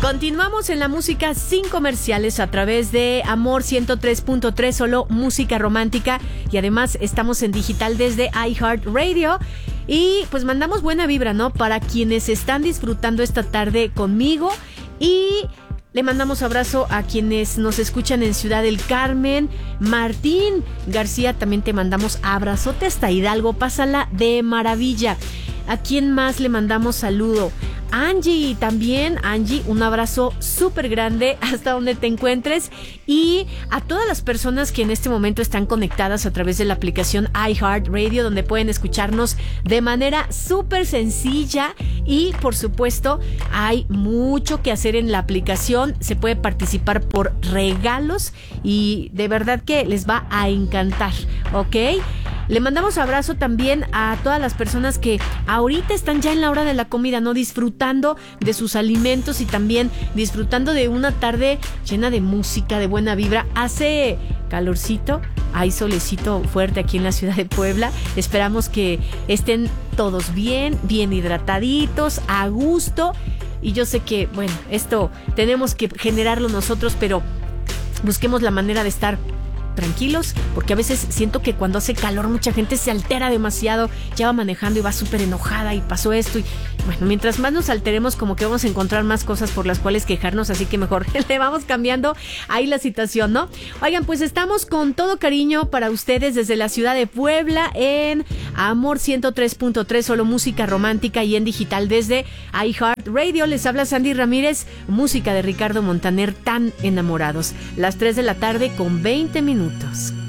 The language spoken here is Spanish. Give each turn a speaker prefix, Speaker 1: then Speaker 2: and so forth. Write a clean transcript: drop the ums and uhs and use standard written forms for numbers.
Speaker 1: Continuamos en la música sin comerciales a través de Amor 103.3, solo música romántica, y además estamos en digital desde iHeartRadio. Y pues mandamos buena vibra, ¿no? Para quienes están disfrutando esta tarde conmigo, y le mandamos abrazo a quienes nos escuchan en Ciudad del Carmen. Martín García, también te mandamos abrazote hasta Hidalgo, pásala de maravilla. ¿A quién más le mandamos saludo? Angie, también Angie, un abrazo súper grande hasta donde te encuentres, y a todas las personas que en este momento están conectadas a través de la aplicación iHeartRadio, donde pueden escucharnos de manera súper sencilla. Y por supuesto hay mucho que hacer en la aplicación, se puede participar por regalos y de verdad que les va a encantar, ¿ok? Le mandamos abrazo también a todas las personas que ahorita están ya en la hora de la comida, ¿no? Disfrutando de sus alimentos y también disfrutando de una tarde llena de música, de buena vibra. Hace calorcito, hay solecito fuerte aquí en la ciudad de Puebla. Esperamos que estén todos bien hidrataditos, a gusto. Y yo sé que, bueno, esto tenemos que generarlo nosotros, pero busquemos la manera de estar tranquilos, porque a veces siento que cuando hace calor mucha gente se altera demasiado, ya va manejando y va súper enojada y pasó esto, y bueno, mientras más nos alteremos como que vamos a encontrar más cosas por las cuales quejarnos, así que mejor le vamos cambiando ahí la situación, ¿no? Oigan, pues estamos con todo cariño para ustedes desde la ciudad de Puebla en Amor 103.3, solo música romántica, y en digital desde iHeartRadio. Les habla Sandy Ramírez, música de Ricardo Montaner, Tan Enamorados. Las 3 de la tarde con 20 minutos.